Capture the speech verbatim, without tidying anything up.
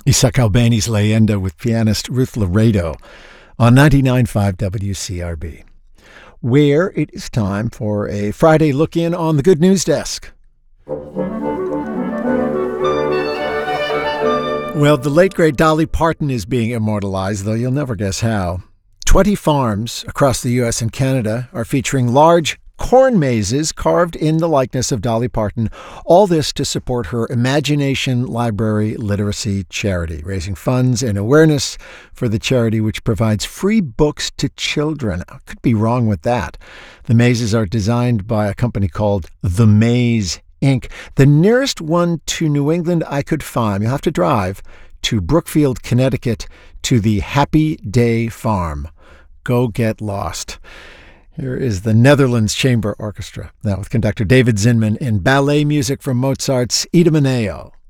Isaac Albeni's Leyenda with pianist Ruth Laredo on ninety-nine point five W C R B, where it is time for a Friday look-in on the Good News Desk. Well, the late, great Dolly Parton is being immortalized, though you'll never guess how. Twenty farms across the U S and Canada are featuring large corn mazes carved in the likeness of Dolly Parton, all this to support her Imagination Library Literacy charity, raising funds and awareness for the charity, which provides free books to children. I could be wrong with that. The mazes are designed by a company called The Maze, Incorporated. The nearest one to New England I could find, you'll have to drive to Brookfield, Connecticut, to the Happy Day Farm. Go get lost. Here is the Netherlands Chamber Orchestra, now with conductor David Zinman in ballet music from Mozart's Idomeneo.